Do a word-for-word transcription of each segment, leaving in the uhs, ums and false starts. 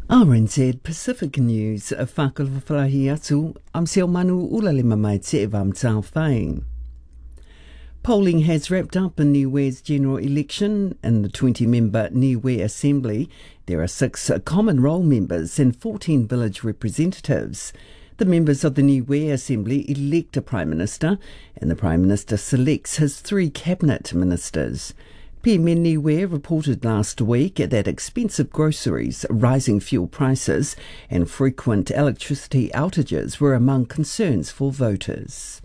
R N Z Pacific News, a whakalawhalahi atu, am seo manu ulalima mai te e vam tau whai. Polling has wrapped up in Niue's general election. In the twenty-member Niue Assembly, there are six common role members and fourteen village representatives. The members of the Niue Assembly elect a Prime Minister, and the Prime Minister selects his three cabinet ministers. P M Niue reported last week that expensive groceries, rising fuel prices and frequent electricity outages were among concerns for voters.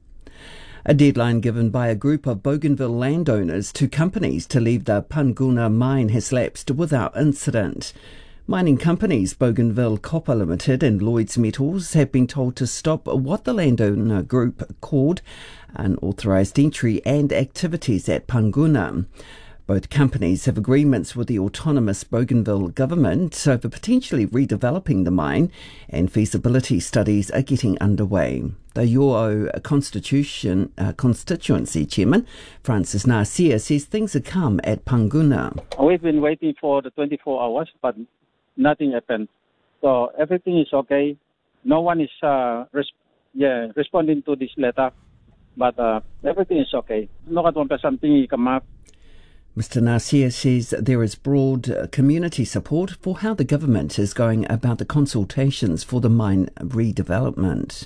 A deadline given by a group of Bougainville landowners to companies to leave the Panguna mine has lapsed without incident. Mining companies Bougainville Copper Limited and Lloyds Metals have been told to stop what the landowner group called unauthorised entry and activities at Panguna. Both companies have agreements with the autonomous Bougainville government over potentially redeveloping the mine, and feasibility studies are getting underway. The Yo'o Constitution, uh, Constituency Chairman, Francis Narcia, says things are calm at Panguna. We've been waiting for the twenty-four hours, but nothing happened. So everything is okay. No one is uh, res- yeah, responding to this letter, but uh, everything is okay. No katong something come up. Mister Narcia says there is broad uh, community support for how the government is going about the consultations for the mine redevelopment.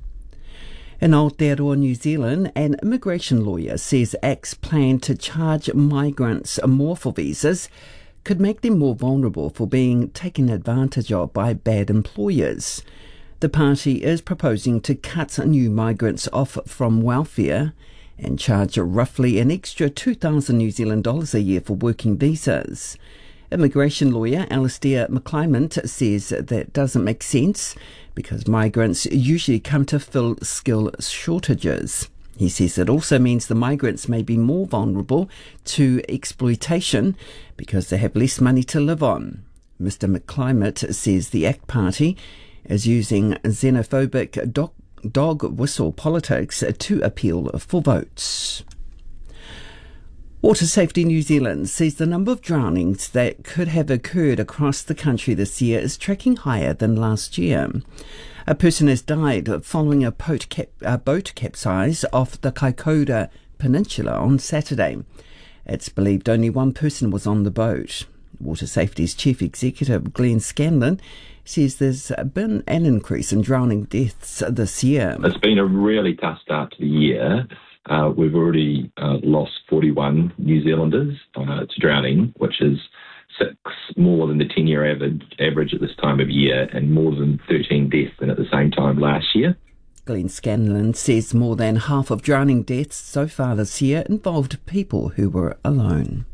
In Aotearoa, New Zealand, an immigration lawyer says Act's plan to charge migrants more for visas could make them more vulnerable for being taken advantage of by bad employers. The party is proposing to cut new migrants off from welfare and charge roughly an extra two thousand New Zealand dollars a year for working visas. Immigration lawyer Alistair McClymont says that doesn't make sense because migrants usually come to fill skill shortages. He says it also means the migrants may be more vulnerable to exploitation because they have less money to live on. Mister McClymont says the ACT Party is using xenophobic doc- dog whistle politics to appeal for votes. Water Safety New Zealand says the number of drownings that could have occurred across the country this year is tracking higher than last year. A person has died following a boat, cap- a boat capsize off the Kaikoura Peninsula on Saturday. It's believed only one person was on the boat. Water Safety's Chief Executive Glenn Scanlon says there's been an increase in drowning deaths this year. It's been a really tough start to the year. Uh, we've already uh, lost forty-one New Zealanders uh, to drowning, which is six more than the ten-year average, average at this time of year, and more than thirteen deaths than at the same time last year. Glenn Scanlon says more than half of drowning deaths so far this year involved people who were alone.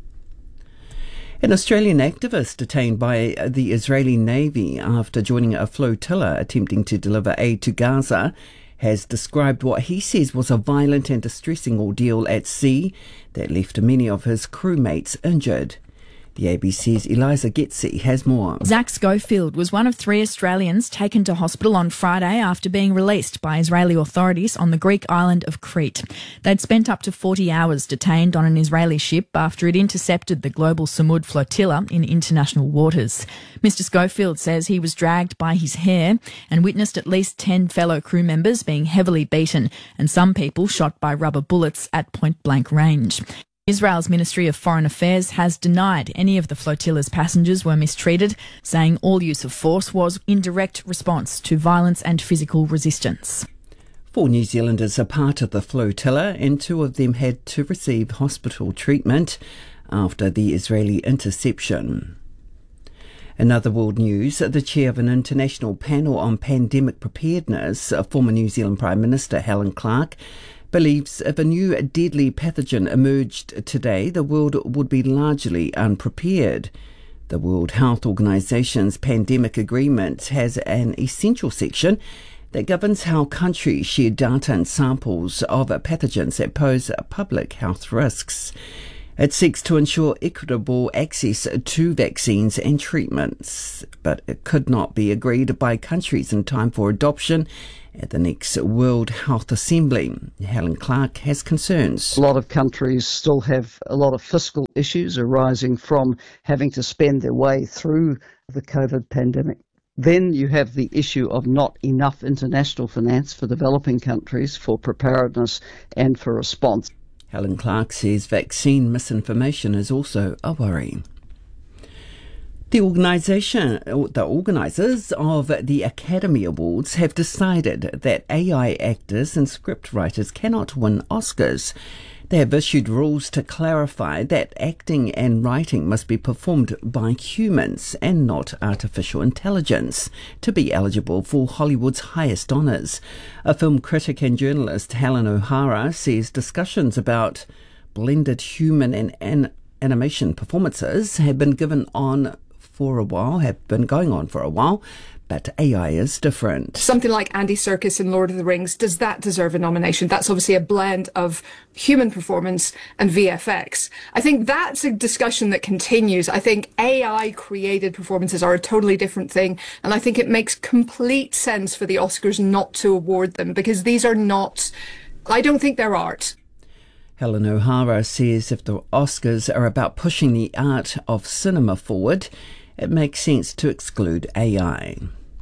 An Australian activist detained by the Israeli Navy after joining a flotilla attempting to deliver aid to Gaza has described what he says was a violent and distressing ordeal at sea that left many of his crewmates injured. The A B C's Eliza Getzi has more. Zach Schofield was one of three Australians taken to hospital on Friday after being released by Israeli authorities on the Greek island of Crete. They'd spent up to forty hours detained on an Israeli ship after it intercepted the global Samud flotilla in international waters. Mister Schofield says he was dragged by his hair and witnessed at least ten fellow crew members being heavily beaten and some people shot by rubber bullets at point-blank range. Israel's Ministry of Foreign Affairs has denied any of the flotilla's passengers were mistreated, saying all use of force was in direct response to violence and physical resistance. Four New Zealanders are part of the flotilla, and two of them had to receive hospital treatment after the Israeli interception. In other world news, the chair of an international panel on pandemic preparedness, former New Zealand Prime Minister Helen Clark, believes if a new deadly pathogen emerged today, the world would be largely unprepared. The World Health Organization's pandemic agreement has an essential section that governs how countries share data and samples of pathogens that pose public health risks. It seeks to ensure equitable access to vaccines and treatments, but it could not be agreed by countries in time for adoption At the next World Health Assembly, Helen Clark has concerns. A lot of countries still have a lot of fiscal issues arising from having to spend their way through the COVID pandemic. Then you have the issue of not enough international finance for developing countries for preparedness and for response. Helen Clark says vaccine misinformation is also a worry. The organisation, the organisers of the Academy Awards have decided that A I actors and scriptwriters cannot win Oscars. They have issued rules to clarify that acting and writing must be performed by humans and not artificial intelligence to be eligible for Hollywood's highest honours. A film critic and journalist, Helen O'Hara, says discussions about blended human and an- animation performances have been given on for a while, have been going on for a while, but A I is different. Something like Andy Serkis in Lord of the Rings, does that deserve a nomination? That's obviously a blend of human performance and V F X. I think that's a discussion that continues. I think A I-created performances are a totally different thing, and I think it makes complete sense for the Oscars not to award them, because these are not, I don't think they're art. Helen O'Hara says if the Oscars are about pushing the art of cinema forward, it makes sense to exclude A I.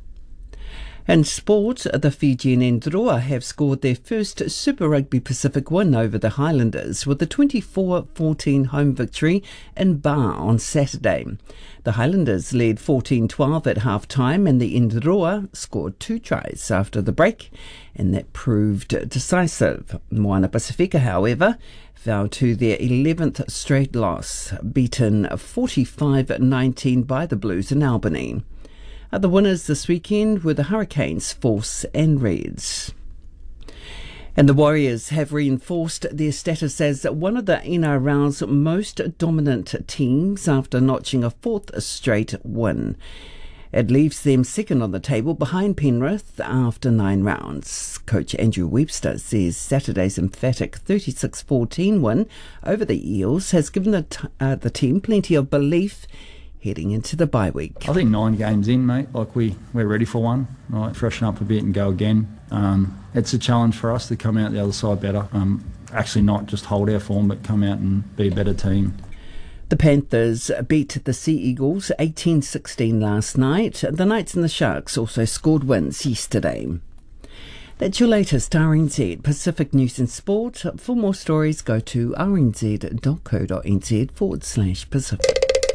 In sport, the Fijian Ndroa have scored their first Super Rugby Pacific win over the Highlanders with a twenty-four fourteen home victory in Ba on Saturday. The Highlanders led fourteen twelve at half-time and the Ndroa scored two tries after the break, and that proved decisive. Moana Pacifica, however, fell to their eleventh straight loss, beaten forty-five nineteen by the Blues in Albany. The winners this weekend were the Hurricanes, Force and Reds. And the Warriors have reinforced their status as one of the N R L's most dominant teams after notching a fourth straight win. It leaves them second on the table behind Penrith after nine rounds. Coach Andrew Webster says Saturday's emphatic thirty-six fourteen win over the Eels has given the, t- uh, the team plenty of belief heading into the bye week. I think nine games in, mate, like we, we're ready for one, right? Freshen up a bit and go again. Um, it's a challenge for us to come out the other side better. Um, actually not just hold our form, but come out and be a better team. The Panthers beat the Sea Eagles eighteen sixteen last night. The Knights and the Sharks also scored wins yesterday. That's your latest R N Z Pacific News and Sport. For more stories, go to rnz.co.nz forward slash Pacific.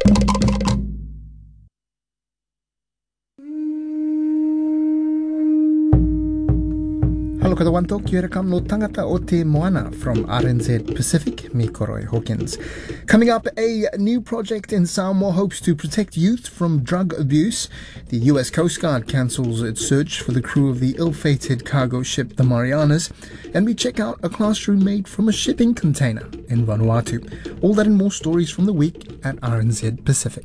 Hello katawanto, kia ora kam no tangata o te moana from R N Z Pacific, me Koroi Hawkins. Coming up, a new project in Samoa hopes to protect youth from drug abuse. The U S Coast Guard cancels its search for the crew of the ill-fated cargo ship the Marianas. And we check out a classroom made from a shipping container in Vanuatu. All that and more stories from the week at R N Z Pacific.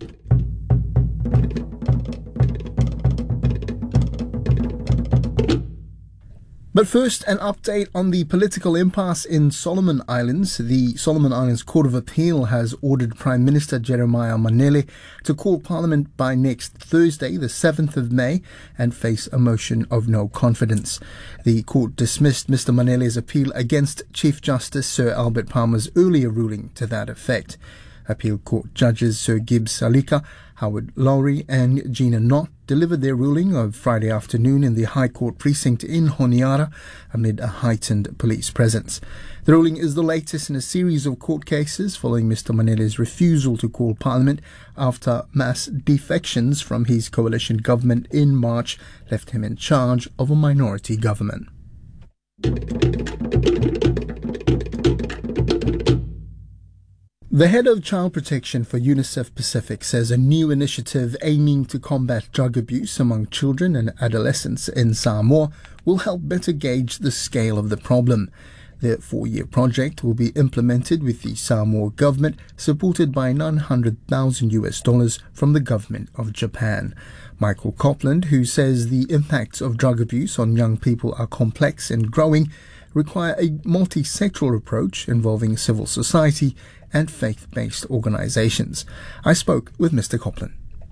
But first, an update on the political impasse in Solomon Islands. The Solomon Islands Court of Appeal has ordered Prime Minister Jeremiah Manele to call Parliament by next Thursday, the seventh of May, and face a motion of no confidence. The court dismissed Mister Manele's appeal against Chief Justice Sir Albert Palmer's earlier ruling to that effect. Appeal Court judges Sir Gibbs Salika, Howard Lowry and Gina Knott delivered their ruling of Friday afternoon in the High Court precinct in Honiara amid a heightened police presence. The ruling is the latest in a series of court cases following Mister Manele's refusal to call Parliament after mass defections from his coalition government in March left him in charge of a minority government. The head of child protection for UNICEF Pacific says a new initiative aiming to combat drug abuse among children and adolescents in Samoa will help better gauge the scale of the problem. The four-year project will be implemented with the Samoa government, supported by nine hundred thousand US dollars from the government of Japan. Michael Copland, who says the impacts of drug abuse on young people are complex and growing, require a multi-sectoral approach involving civil society and faith-based organizations. I spoke with Mister Copland.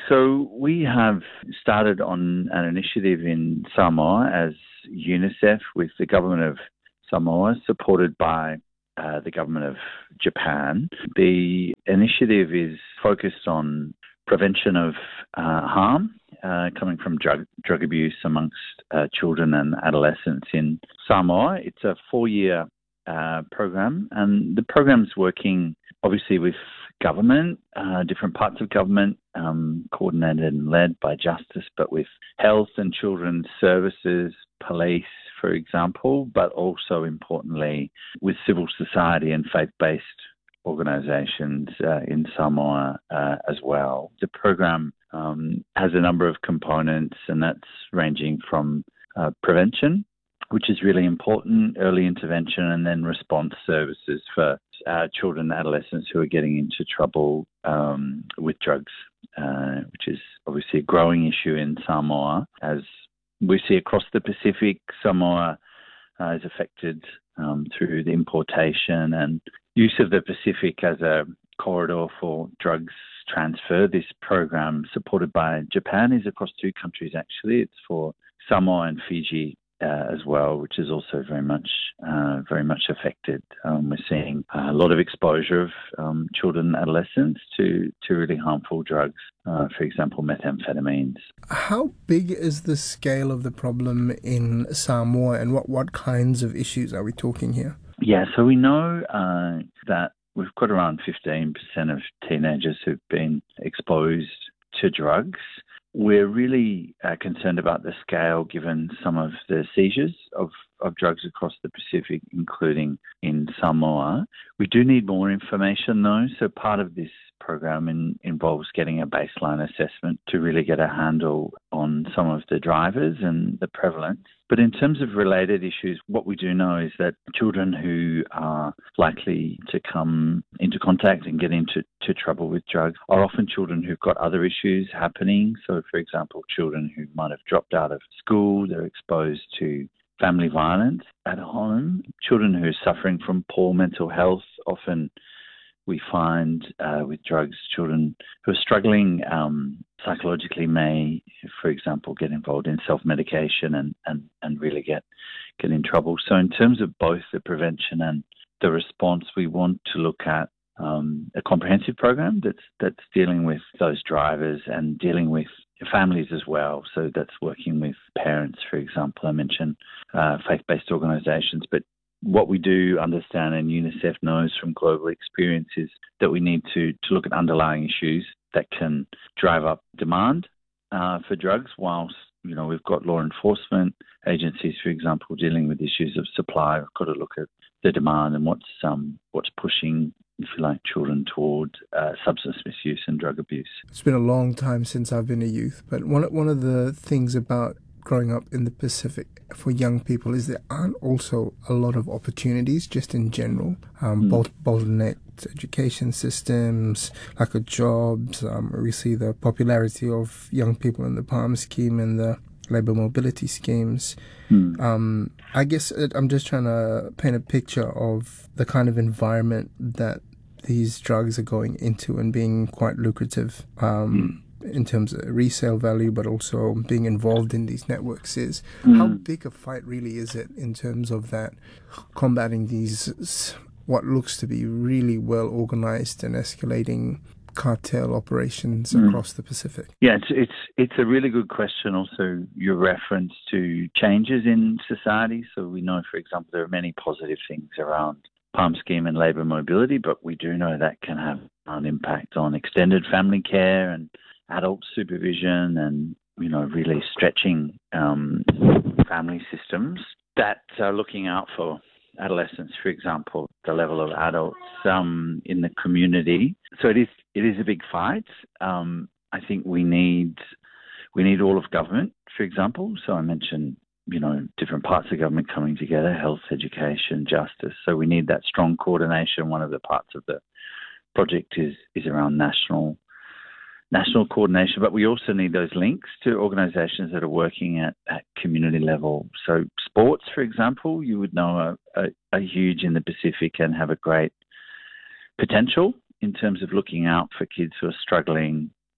So we have started on an initiative in Samoa as UNICEF with the government of Samoa, supported by uh, the government of Japan. The initiative is focused on prevention of uh, harm uh, coming from drug, drug abuse amongst uh, children and adolescents in Samoa. It's a four-year uh, program, and the program's working obviously with government, uh, different parts of government, um, coordinated and led by Justice, but with health and children's services, police, for example, but also importantly with civil society and faith-based organisations uh, in Samoa uh, as well. The program um, has a number of components, and that's ranging from uh, prevention, which is really important, early intervention, and then response services for uh, children and adolescents who are getting into trouble um, with drugs, uh, which is obviously a growing issue in Samoa. As we see across the Pacific, Samoa uh, is affected um, through the importation and use of the Pacific as a corridor for drugs transfer. This program, supported by Japan, is across two countries actually. It's for Samoa and Fiji Uh, as well, which is also very much, uh, very much affected. Um, we're seeing a lot of exposure of um, children and adolescents to, to really harmful drugs, uh, for example, methamphetamines. How big is the scale of the problem in Samoa, and what, what kinds of issues are we talking here? Yeah, so we know uh, that we've got around fifteen percent of teenagers who've been exposed to drugs. We're really uh, concerned about the scale given some of the seizures of, of drugs across the Pacific, including in Samoa. We do need more information though, so part of this program in, involves getting a baseline assessment to really get a handle on some of the drivers and the prevalence. But in terms of related issues, what we do know is that children who are likely to come into contact and get into to trouble with drugs are often children who've got other issues happening. So, for example, children who might have dropped out of school, they're exposed to family violence at home, children who are suffering from poor mental health. Often we find uh, with drugs, children who are struggling um, psychologically may, for example, get involved in self-medication and, and, and really get, get in trouble. So in terms of both the prevention and the response, we want to look at um, a comprehensive program that's, that's dealing with those drivers and dealing with families as well. So that's working with parents, for example. I mentioned uh, faith-based organisations, but what we do understand, and UNICEF knows from global experience, is that we need to, to look at underlying issues that can drive up demand uh, for drugs, whilst, you know, we've got law enforcement agencies, for example, dealing with issues of supply. We've got to look at the demand and what's um what's pushing, if you like, children toward uh, substance misuse and drug abuse. It's been a long time since I've been a youth, but one one of the things about growing up in the Pacific for young people is there aren't also a lot of opportunities just in general. Um, mm. both bottlenecked education systems, lack of jobs. Um, we see the popularity of young people in the PALM scheme and the labour mobility schemes. Mm. Um, I guess it, I'm just trying to paint a picture of the kind of environment that these drugs are going into and being quite lucrative. Um, mm. in terms of resale value, but also being involved in these networks is. Mm. How big a fight really is it in terms of that, combating these, what looks to be really well organized and escalating cartel operations mm. across the Pacific? Yeah, it's, it's, it's a really good question. Also, your reference to changes in society. So we know, for example, there are many positive things around PALM scheme and labour mobility, but we do know that can have an impact on extended family care and adult supervision and, you know, really stretching um, family systems that are looking out for adolescents, for example, the level of adults um, in the community. So it is it is a big fight. Um, I think we need we need all of government, for example. So I mentioned, you know, different parts of government coming together, health, education, justice. So we need that strong coordination. One of the parts of the project is is around national national coordination, but we also need those links to organisations that are working at, at community level. So sports, for example, you would know are, are, are huge in the Pacific and have a great potential in terms of looking out for kids who are struggling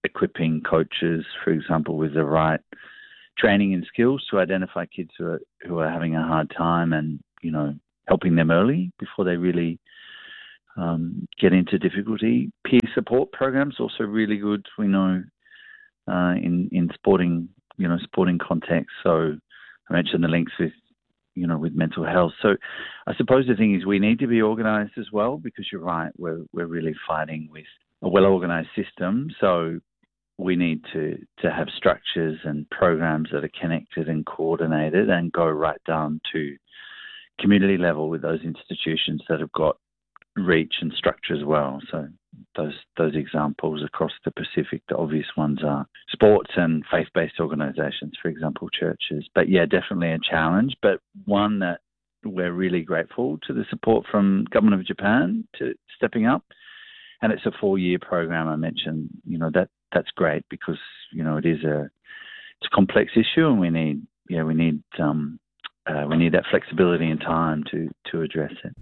equipping coaches, for example, with the right training and skills to identify kids who are, who are having a hard time and, you know, helping them early before they really um, get into difficulty. Peer support programs also really good, we know, uh, in, in sporting, you know, sporting context. So I mentioned the links with, you know, with mental health. So I suppose the thing is we need to be organised as well, because you're right, we're, we're really fighting with a well-organised system. So we need to, to have structures and programs that are connected and coordinated and go right down to community level with those institutions that have got reach and structure as well. So those those examples across the Pacific, the obvious ones are sports and faith-based organisations, for example, churches. But yeah, definitely a challenge, but one that we're really grateful to the support from Government of Japan to stepping up. And it's a four-year program I mentioned. You know, that that's great because, you know, it is a it's a complex issue, and we need yeah we need um uh, we need that flexibility and time to to address it.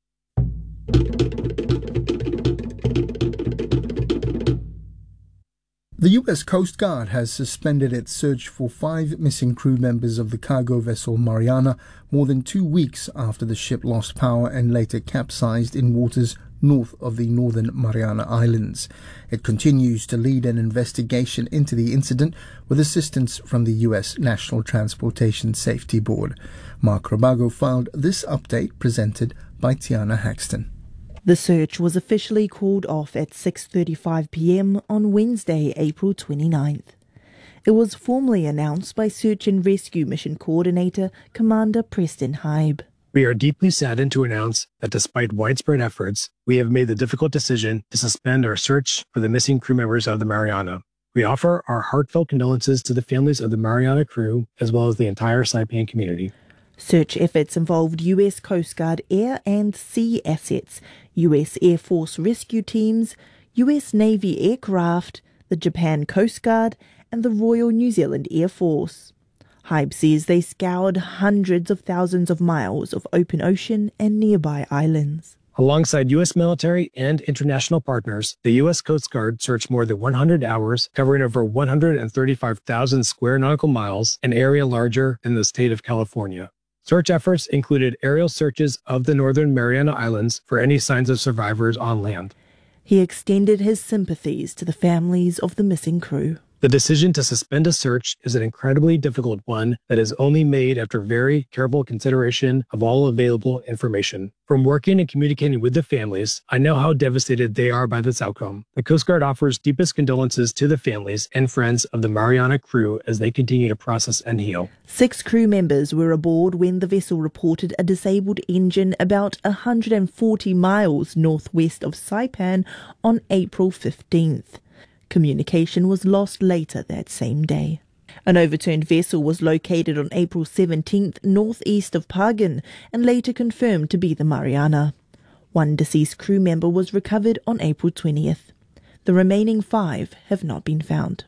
The U S Coast Guard has suspended its search for five missing crew members of the cargo vessel Mariana more than two weeks after the ship lost power and later capsized in waters north of the Northern Mariana Islands. It continues to lead an investigation into the incident with assistance from the U S National Transportation Safety Board. Mark Robago filed this update presented by Tiana Haxton. The search was officially called off at six thirty-five p m on Wednesday, April twenty-ninth. It was formally announced by Search and Rescue Mission Coordinator Commander Preston Hybe. We are deeply saddened to announce that despite widespread efforts, we have made the difficult decision to suspend our search for the missing crew members of the Mariana. We offer our heartfelt condolences to the families of the Mariana crew as well as the entire Saipan community. Search efforts involved U S Coast Guard air and sea assets, U S Air Force rescue teams, U S Navy aircraft, the Japan Coast Guard, and the Royal New Zealand Air Force. Hybe says they scoured hundreds of thousands of miles of open ocean and nearby islands. Alongside U S military and international partners, the U S Coast Guard searched more than one hundred hours, covering over one hundred thirty-five thousand square nautical miles, an area larger than the state of California. Search efforts included aerial searches of the Northern Mariana Islands for any signs of survivors on land. He extended his sympathies to the families of the missing crew. The decision to suspend a search is an incredibly difficult one that is only made after very careful consideration of all available information. From working and communicating with the families, I know how devastated they are by this outcome. The Coast Guard offers deepest condolences to the families and friends of the Mariana crew as they continue to process and heal. Six crew members were aboard when the vessel reported a disabled engine about one hundred forty miles northwest of Saipan on April fifteenth. Communication was lost later that same day. An overturned vessel was located on April seventeenth northeast of Pagan and later confirmed to be the Mariana. One deceased crew member was recovered on April twentieth. The remaining five have not been found.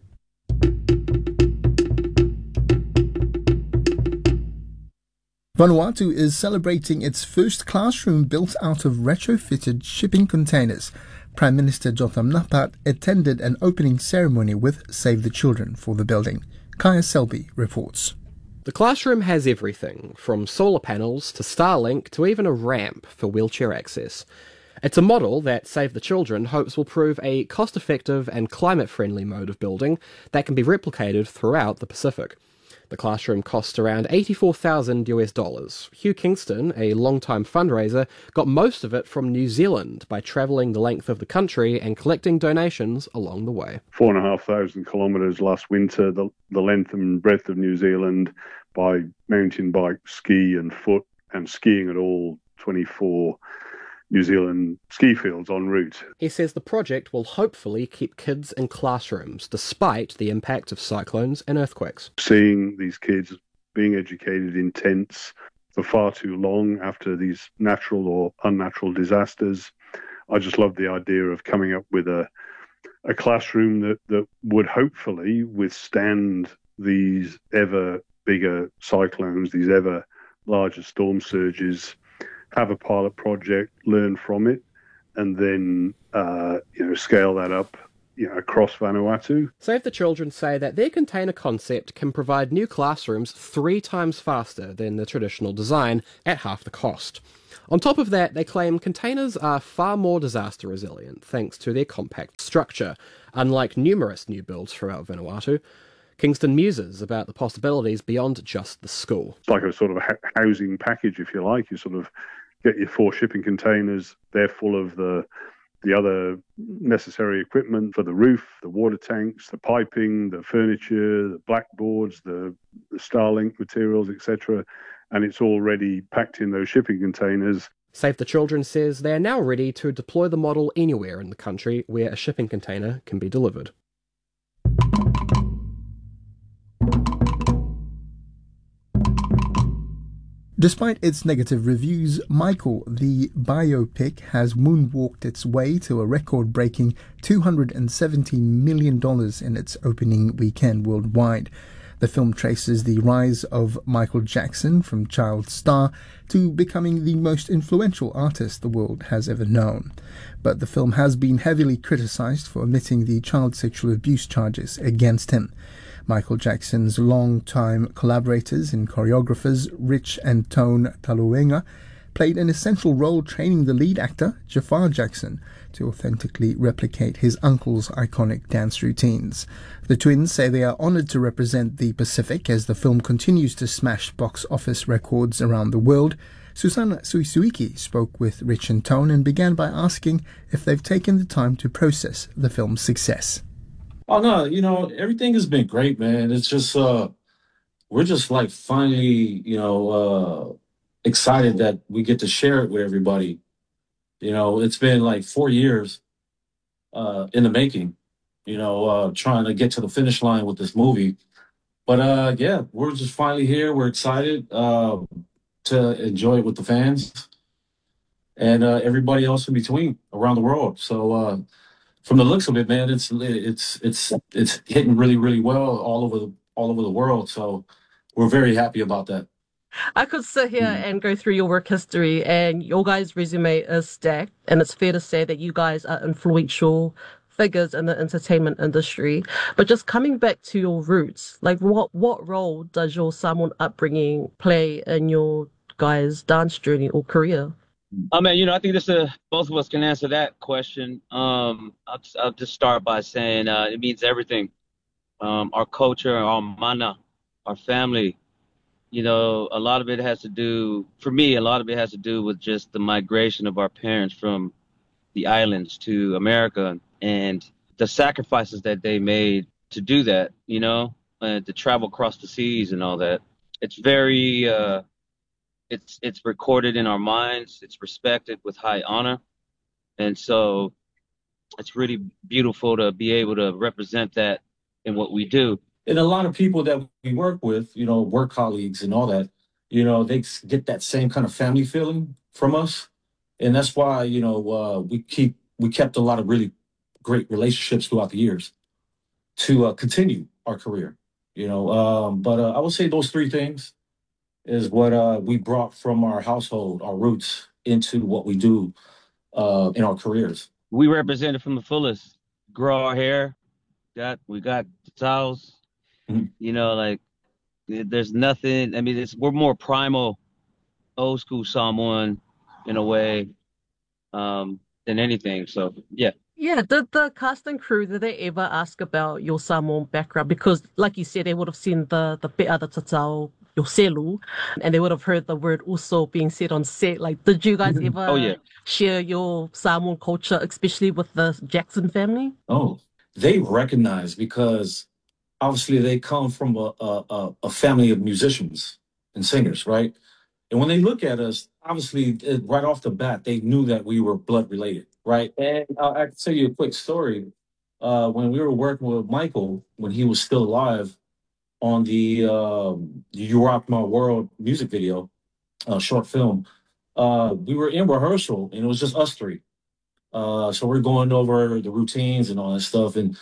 Vanuatu is celebrating its first classroom built out of retrofitted shipping containers. Prime Minister Jotham Napat attended an opening ceremony with Save the Children for the building. Kaya Selby reports. The classroom has everything, from solar panels to Starlink to even a ramp for wheelchair access. It's a model that Save the Children hopes will prove a cost-effective and climate-friendly mode of building that can be replicated throughout the Pacific. The classroom cost around eighty-four thousand US dollars. Hugh Kingston, a long-time fundraiser, got most of it from New Zealand by travelling the length of the country and collecting donations along the way. Four and a half thousand kilometres last winter, the, the length and breadth of New Zealand by mountain bike, ski and foot, and skiing at all twenty-four New Zealand ski fields en route. He says the project will hopefully keep kids in classrooms despite the impact of cyclones and earthquakes. Seeing these kids being educated in tents for far too long after these natural or unnatural disasters, I just love the idea of coming up with a a classroom that, that would hopefully withstand these ever bigger cyclones, these ever larger storm surges, have a pilot project, learn from it, and then uh, you know scale that up you know, across Vanuatu. Save the Children say that their container concept can provide new classrooms three times faster than the traditional design at half the cost. On top of that, they claim containers are far more disaster resilient thanks to their compact structure, unlike numerous new builds throughout Vanuatu. Kingston muses about the possibilities beyond just the school. It's like a sort of a housing package, if you like. You sort of get your four shipping containers, they're full of the the other necessary equipment for the roof, the water tanks, the piping, the furniture, the blackboards, the, the Starlink materials, et cetera. And it's already packed in those shipping containers. Save the Children says they are now ready to deploy the model anywhere in the country where a shipping container can be delivered. Despite its negative reviews, Michael, the biopic, has moonwalked its way to a record-breaking two hundred seventeen million dollars in its opening weekend worldwide. The film traces the rise of Michael Jackson from child star to becoming the most influential artist the world has ever known. But the film has been heavily criticized for omitting the child sexual abuse charges against him. Michael Jackson's long-time collaborators and choreographers Rich and Tone Taluenga played an essential role training the lead actor, Jafar Jackson, to authentically replicate his uncle's iconic dance routines. The twins say they are honored to represent the Pacific as the film continues to smash box office records around the world. Susanna Suisuiki spoke with Rich and Tone and began by asking if they've taken the time to process the film's success. Oh, no, you know, everything has been great, man. It's just, uh, we're just like finally, you know, uh, excited that we get to share it with everybody. You know, it's been like four years uh, in the making, you know, uh, trying to get to the finish line with this movie. But uh, yeah, we're just finally here. We're excited uh, to enjoy it with the fans and uh, everybody else in between around the world. So, uh, from the looks of it, man, it's it's it's it's hitting really, really well all over the all over the world. So we're very happy about that. I could sit here mm. and go through your work history, and your guys' resume is stacked, and it's fair to say that you guys are influential figures in the entertainment industry. But just coming back to your roots, like what what role does your Samoan upbringing play in your guys' dance journey or career? I mean, you know, I think this uh, both of us can answer that question. Um, I'll, just, I'll just start by saying uh, it means everything. Um, our culture, our mana, our family. You know, a lot of it has to do, for me, a lot of it has to do with just the migration of our parents from the islands to America and the sacrifices that they made to do that, you know, and to travel across the seas and all that. It's very... Uh, It's it's recorded in our minds. It's respected with high honor. And so it's really beautiful to be able to represent that in what we do. And a lot of people that we work with, you know, work colleagues and all that, you know, they get that same kind of family feeling from us. And that's why, you know, uh, we keep we kept a lot of really great relationships throughout the years to uh, continue our career, you know. Um, but uh, I would say those three things is what uh, we brought from our household, our roots, into what we do uh, in our careers. We represent it from the fullest. Grow our hair, got we got the towels. Mm-hmm. You know, like there's nothing. I mean, it's we're more primal, old school Samoan in a way um, than anything. So yeah. Yeah, did the cast and crew, did they ever ask about your Samoan background? Because, like you said, they would have seen the the pe'a the tatau, your selu, and they would have heard the word uso being said on set. Like, did you guys ever oh, yeah. share your Samoan culture, especially with the Jackson family? Oh, they recognize because obviously they come from a, a, a family of musicians and singers, right? And when they look at us, obviously, right off the bat, they knew that we were blood related. Right. And uh, I can tell you a quick story. Uh, when we were working with Michael, when he was still alive, on the um, You Rock My World music video, uh, short film, uh, we were in rehearsal and it was just us three. Uh, so we're going over the routines and all that stuff. And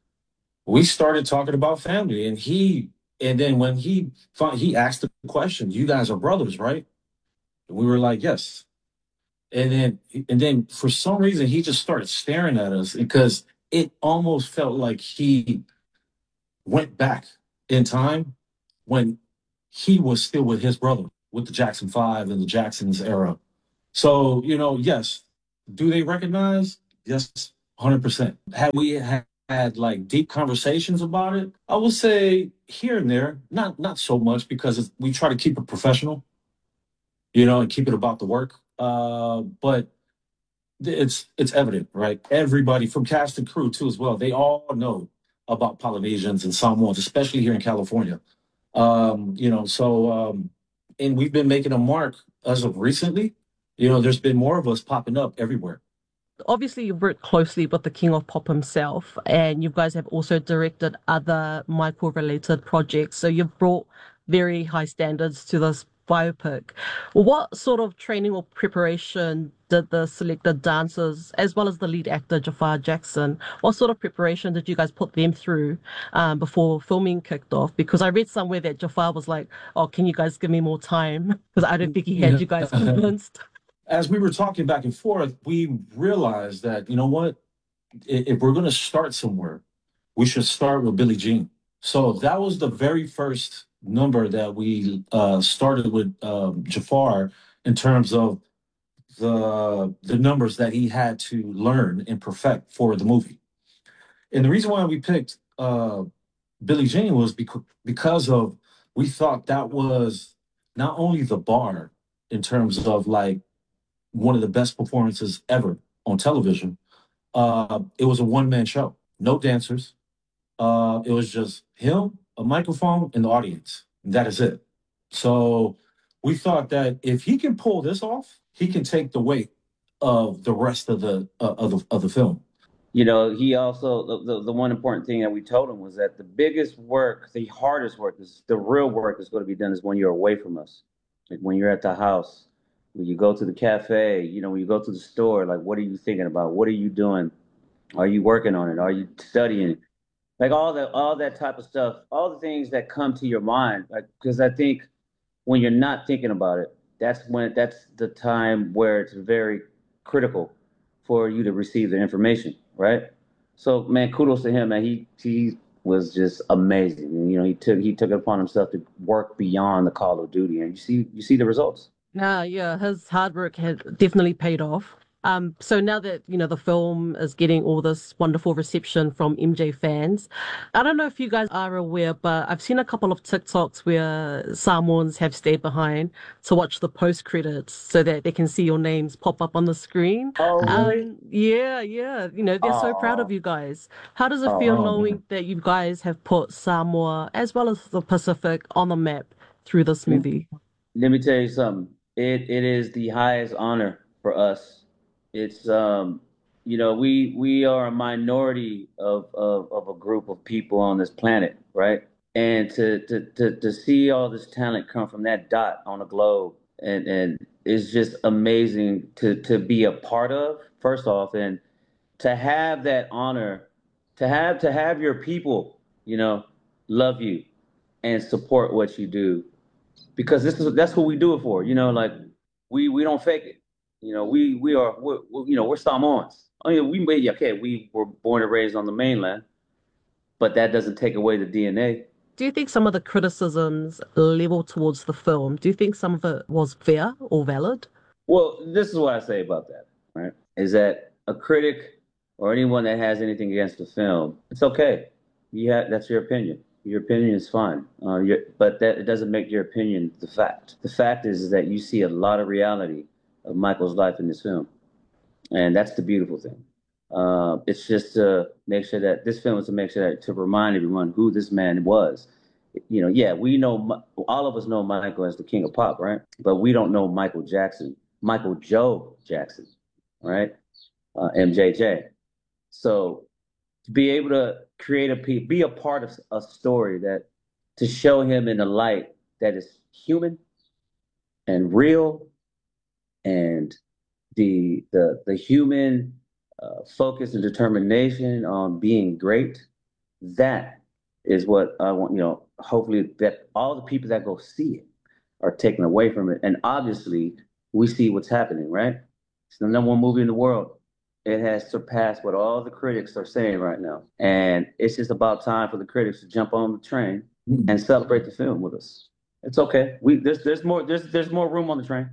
we started talking about family. And he, and then when he, he asked the question, you guys are brothers, right? And we were like, yes. And then, and then for some reason, he just started staring at us because it almost felt like he went back in time when he was still with his brother, with the Jackson Five and the Jacksons era. So, you know, yes, do they recognize? Yes, one hundred percent. Have we had, had like deep conversations about it? I would say here and there, not not so much because it's, we try to keep it professional, you know, and keep it about the work. Uh, but it's it's evident, right? Everybody from cast and crew too as well. They all know about Polynesians and Samoans, especially here in California. Um, you know, so um, and we've been making a mark as of recently. You know, there's been more of us popping up everywhere. Obviously, you've worked closely with the King of Pop himself, and you guys have also directed other Michael-related projects. So you've brought very high standards to this biopic. What sort of training or preparation did the selected dancers, as well as the lead actor Jafar Jackson, what sort of preparation did you guys put them through um, before filming kicked off? Because I read somewhere that Jafar was like, "Oh, can you guys give me more time?" Because I don't think he had you guys convinced. As we were talking back and forth, we realized that, you know what, if we're going to start somewhere, we should start with Billie Jean. So that was the very first number that we uh, started with um, Jafar in terms of the the numbers that he had to learn and perfect for the movie. And the reason why we picked uh, Billie Jean was because, because of, we thought that was not only the bar in terms of like, one of the best performances ever on television. Uh, it was a one-man show, no dancers. Uh, it was just him, a microphone, and the audience. And that is it. So we thought that if he can pull this off, he can take the weight of the rest of the uh, of the of the film. You know, he also the, the the one important thing that we told him was that the biggest work, the hardest work, is the real work that's going to be done is when you're away from us, like when you're at the house. When you go to the cafe, you know, when you go to the store, like, what are you thinking about? What are you doing? Are you working on it? Are you studying? Like all that, all that type of stuff, all the things that come to your mind. Like, because I think when you're not thinking about it, that's when that's the time where it's very critical for you to receive the information, right? So, man, kudos to him, man. He he was just amazing. And, you know, he took he took it upon himself to work beyond the call of duty, and you see you see the results. Yeah, yeah, his hard work had definitely paid off. Um, so now that, you know, the film is getting all this wonderful reception from M J fans, I don't know if you guys are aware, but I've seen a couple of TikToks where Samoans have stayed behind to watch the post credits so that they can see your names pop up on the screen. Oh, really? Um, yeah, yeah. You know, they're Aww. so proud of you guys. How does it Aww. feel knowing that you guys have put Samoa, as well as the Pacific, on the map through this movie? Let me tell you something. It it is the highest honor for us. It's um, you know, we we are a minority of, of of a group of people on this planet, right? And to to to to see all this talent come from that dot on a globe, and and it's just amazing to to be a part of. First off, and to have that honor, to have to have your people, you know, love you and support what you do. Because this is that's what we do it for, you know. Like we we don't fake it, you know. We we are we're, we're, you know we're Samoans. I mean, we made okay. We were born and raised on the mainland, but that doesn't take away the D N A. Do you think some of the criticisms leveled towards the film, do you think some of it was fair or valid? Well, this is what I say about that. Right, is that a critic or anyone that has anything against the film? It's okay. Yeah, that's your opinion. Your opinion is fine, uh, but that it doesn't make your opinion the fact. The fact is, is that you see a lot of reality of Michael's life in this film, and that's the beautiful thing. Uh, it's just to make sure that this film is to make sure that to remind everyone who this man was. You know, yeah, we know all of us know Michael as the King of Pop, right? But we don't know Michael Jackson, Michael Joe Jackson, right? Uh, M J J. So to be able to create a be a part of a story that to show him in a light that is human and real, and the the the human uh, focus and determination on being great, that is what I want. You know, hopefully that all the people that go see it are taken away from it. And obviously, we see what's happening. Right? It's the number one movie in the world. it has surpassed what all the critics are saying right now. And it's just about time for the critics to jump on the train and celebrate the film with us. It's okay. We there's there's more there's there's more room on the train.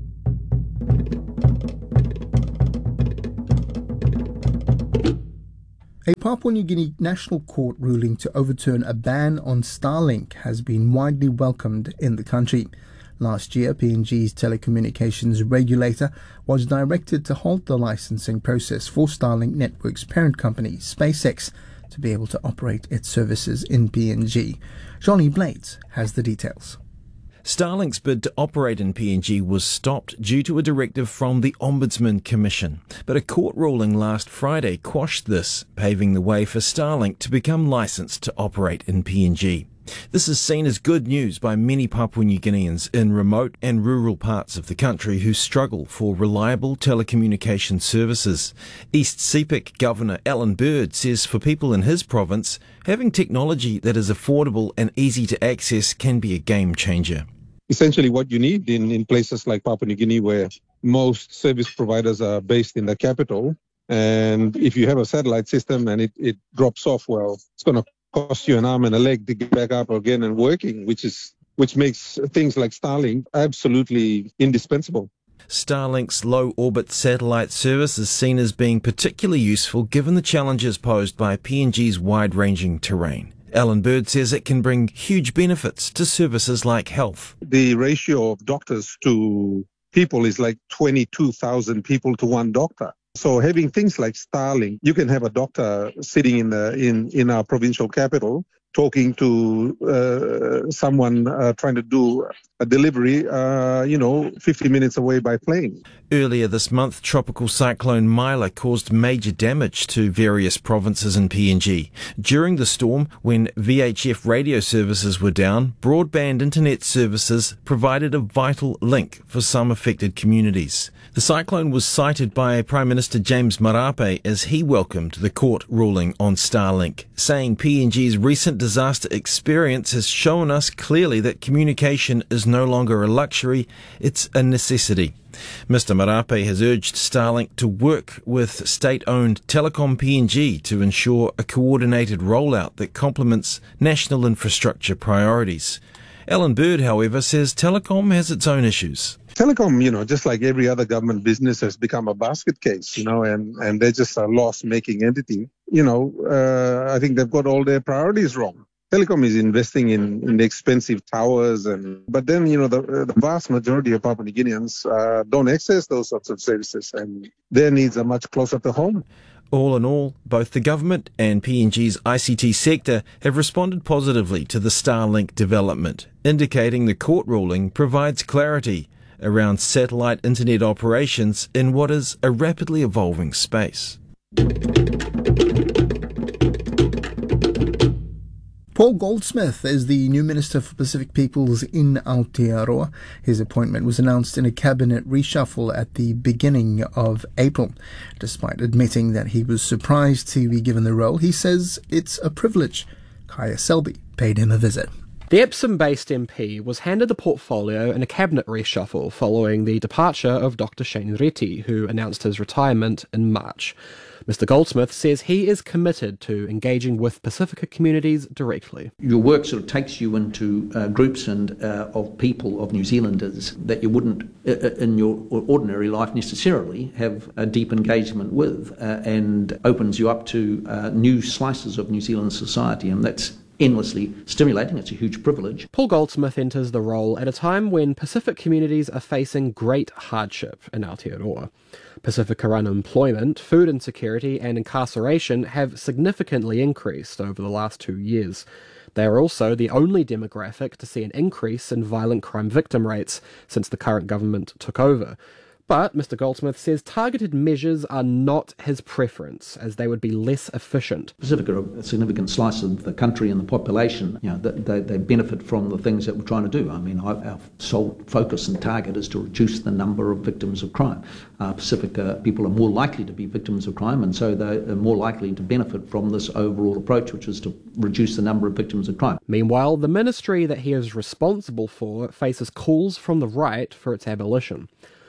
A Papua New Guinea National Court ruling to overturn a ban on Starlink has been widely welcomed in the country. Last year, P N G's telecommunications regulator was directed to halt the licensing process for Starlink Network's parent company, SpaceX, to be able to operate its services in P N G. Johnny Blades has the details. Starlink's bid to operate in P N G was stopped due to a directive from the Ombudsman Commission, but a court ruling last Friday quashed this, paving the way for Starlink to become licensed to operate in P N G. This is seen as good news by many Papua New Guineans in remote and rural parts of the country who struggle for reliable telecommunication services. East Sepik Governor Alan Bird says for people in his province, having technology that is affordable and easy to access can be a game changer. Essentially what you need in, in places like Papua New Guinea, where most service providers are based in the capital, and if you have a satellite system and it, it drops off, well, it's going to cost you an arm and a leg to get back up again and working, which is which makes things like Starlink absolutely indispensable. Starlink's low-orbit satellite service is seen as being particularly useful given the challenges posed by P N G's wide-ranging terrain. Alan Bird says it can bring huge benefits to services like health. The ratio of doctors to people is like twenty-two thousand people to one doctor. So having things like Starlink, you can have a doctor sitting in the in, in our provincial capital talking to uh, someone uh, trying to do a delivery, uh, you know, fifty minutes away by plane. Earlier this month, tropical cyclone Mila caused major damage to various provinces in P N G. During the storm, when V H F radio services were down, broadband internet services provided a vital link for some affected communities. The cyclone was cited by Prime Minister James Marape as he welcomed the court ruling on Starlink, saying P N G's recent disaster experience has shown us clearly that communication is no longer a luxury, it's a necessity. Mister Marape has urged Starlink to work with state-owned Telecom P N G to ensure a coordinated rollout that complements national infrastructure priorities. Alan Bird, however, says Telecom has its own issues. Telecom, you know, just like every other government business, has become a basket case, you know, and, and they're just a loss-making entity. You know, uh, I think they've got all their priorities wrong. Telecom is investing in, in the expensive towers, and but then, you know, the, the vast majority of Papua New Guineans uh, don't access those sorts of services, and their needs are much closer to home. All in all, both the government and P N G's I C T sector have responded positively to the Starlink development, indicating the court ruling provides clarity around satellite internet operations in what is a rapidly evolving space. Paul Goldsmith is the new Minister for Pacific Peoples in Aotearoa. His appointment was announced in a cabinet reshuffle at the beginning of April. Despite admitting that he was surprised to be given the role, he says it's a privilege. Kaya Selby paid him a visit. The Epsom-based M P was handed the portfolio in a cabinet reshuffle following the departure of Doctor Shane Reti, who announced his retirement in March. Mister Goldsmith says he is committed to engaging with Pacifica communities directly. Your work sort of takes you into uh, groups and uh, of people, of New Zealanders, that you wouldn't uh, in your ordinary life necessarily have a deep engagement with, uh, and opens you up to uh, new slices of New Zealand society, and that's endlessly stimulating. It's a huge privilege. Paul Goldsmith enters the role at a time when Pacific communities are facing great hardship in Aotearoa. Pacifica unemployment, food insecurity and incarceration have significantly increased over the last two years. They are also the only demographic to see an increase in violent crime victim rates since the current government took over. But Mister Goldsmith says targeted measures are not his preference, as they would be less efficient. Pacifica are a significant slice of the country and the population. You know, they, they benefit from the things that we're trying to do. I mean, our, our sole focus and target is to reduce the number of victims of crime. Uh, Pacifica people are more likely to be victims of crime, and so they are more likely to benefit from this overall approach, which is to reduce the number of victims of crime. Meanwhile, the ministry that he is responsible for faces calls from the right for its abolition.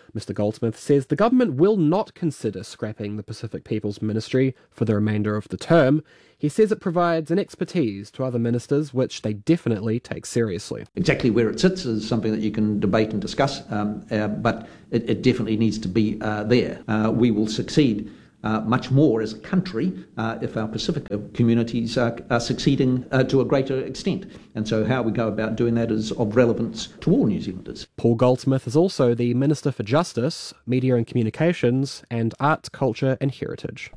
Mister Goldsmith says the government will not consider scrapping the Pacific People's Ministry for the remainder of the term. He says it provides an expertise to other ministers which they definitely take seriously. Exactly where it sits is something that you can debate and discuss, um, uh, but it, it definitely needs to be uh, there. Uh, we will succeed Uh, much more as a country uh, if our Pacific communities are, are succeeding uh, to a greater extent. And so how we go about doing that is of relevance to all New Zealanders. Paul Goldsmith is also the Minister for Justice, Media and Communications, and Art, Culture and Heritage.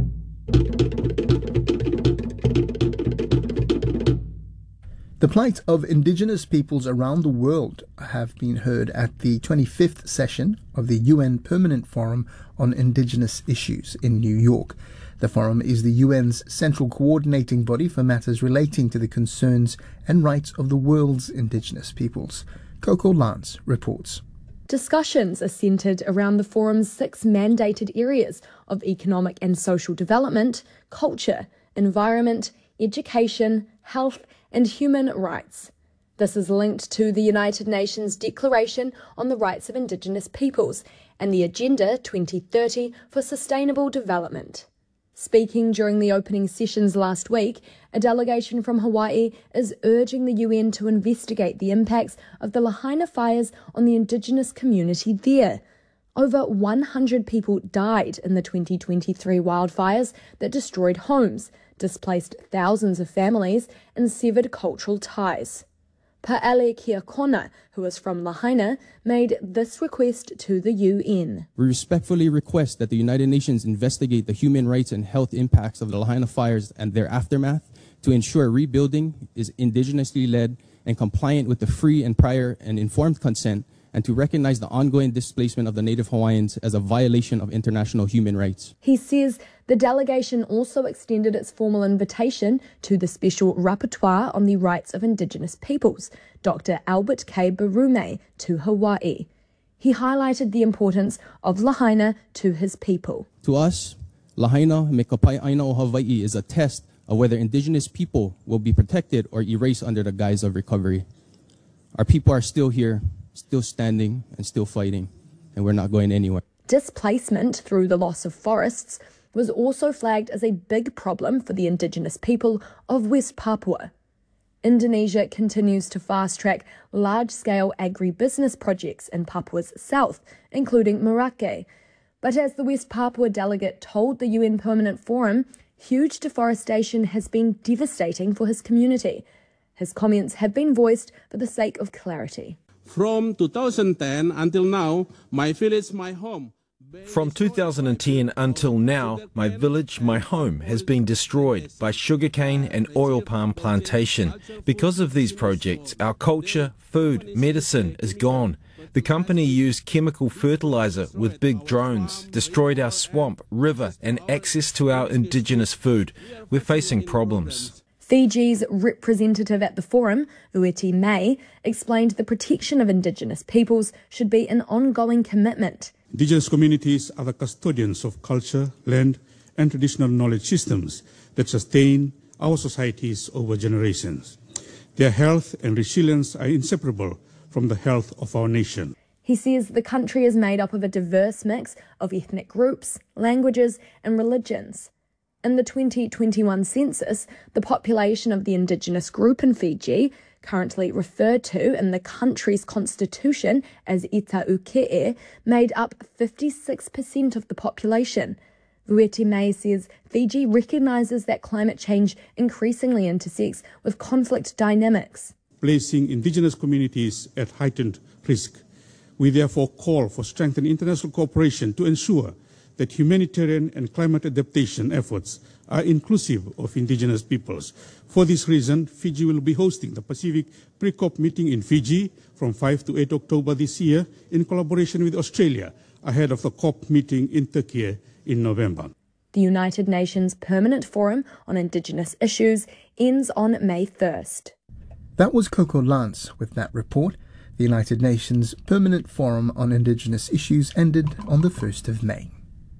The plight of Indigenous peoples around the world have been heard at the twenty-fifth session of the U N Permanent Forum on Indigenous Issues in New York. The forum is the U N's central coordinating body for matters relating to the concerns and rights of the world's Indigenous peoples. Coco Lance reports. Discussions are centred around the forum's six mandated areas of economic and social development, culture, environment, education, health, and human rights. This is linked to the United Nations Declaration on the Rights of Indigenous Peoples and the Agenda twenty thirty for Sustainable Development. Speaking during the opening sessions last week, a delegation from Hawaii is urging the U N to investigate the impacts of the Lahaina fires on the Indigenous community there. Over one hundred people died in the twenty twenty-three wildfires that destroyed homes, displaced thousands of families, and severed cultural ties. Pa'ele Kiakona, who is from Lahaina, made this request to the U N. We respectfully request that the United Nations investigate the human rights and health impacts of the Lahaina fires and their aftermath to ensure rebuilding is indigenously led and compliant with the free and prior and informed consent, and to recognize the ongoing displacement of the Native Hawaiians as a violation of international human rights. He says the delegation also extended its formal invitation to the Special Rapporteur on the Rights of Indigenous Peoples, Doctor Albert K. Barume, to Hawaii. He highlighted the importance of Lahaina to his people. To us, Lahaina me kapai aina o Hawaii is a test of whether Indigenous people will be protected or erased under the guise of recovery. Our people are still here, still standing and still fighting, and we're not going anywhere. Displacement through the loss of forests was also flagged as a big problem for the Indigenous people of West Papua. Indonesia continues to fast-track large-scale agribusiness projects in Papua's south, including Merauke. But as the West Papua delegate told the U N Permanent Forum, huge deforestation has been devastating for his community. His comments have been voiced for the sake of clarity. From two thousand ten until now, my village, my home. From two thousand ten until now, my village, my home, has been destroyed by sugarcane and oil palm plantation. Because of these projects, our culture, food, medicine is gone. The company used chemical fertilizer with big drones, destroyed our swamp, river, and access to our indigenous food. We're facing problems. Fiji's representative at the forum, Ueti May, explained the protection of Indigenous peoples should be an ongoing commitment. Indigenous communities are the custodians of culture, land, and traditional knowledge systems that sustain our societies over generations. Their health and resilience are inseparable from the health of our nation. He says the country is made up of a diverse mix of ethnic groups, languages, and religions. In the twenty twenty-one census, the population of the Indigenous group in Fiji, currently referred to in the country's constitution as Itauke'e, made up fifty-six percent of the population. Ueti May says Fiji recognises that climate change increasingly intersects with conflict dynamics, placing Indigenous communities at heightened risk. We therefore call for strengthened international cooperation to ensure that humanitarian and climate adaptation efforts are inclusive of Indigenous peoples. For this reason, Fiji will be hosting the Pacific Pre-COP meeting in Fiji from five to eight October this year in collaboration with Australia, ahead of the COP meeting in Turkey in November. The United Nations Permanent Forum on Indigenous Issues ends on May first. That was Coco Lance with that report. The United Nations Permanent Forum on Indigenous Issues ended on the first of May.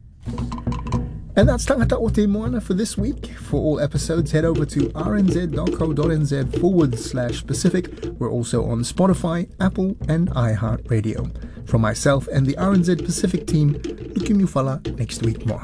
And that's Tangata o Te Moana for this week. For all episodes, head over to rnz.co.nz forward slash Pacific. We're also on Spotify, Apple, and iHeartRadio. From myself and the R N Z Pacific team, Luki Mufala, next week more.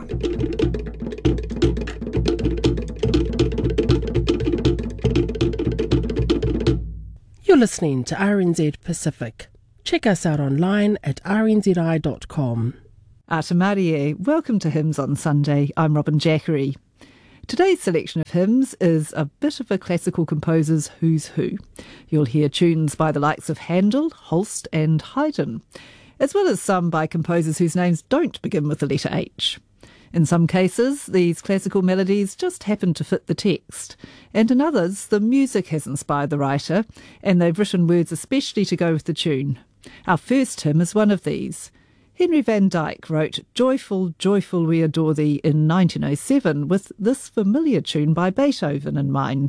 You're listening to R N Z Pacific. Check us out online at r n z i dot com. Atamarie, welcome to Hymns on Sunday. I'm Robin Jackery. Today's selection of hymns is a bit of a classical composer's who's who. You'll hear tunes by the likes of Handel, Holst and Haydn, as well as some by composers whose names don't begin with the letter H. In some cases, these classical melodies just happen to fit the text, and in others, the music has inspired the writer, and they've written words especially to go with the tune. Our first hymn is one of these. Henry van Dyke wrote Joyful, Joyful We Adore Thee in nineteen oh seven with this familiar tune by Beethoven in mind.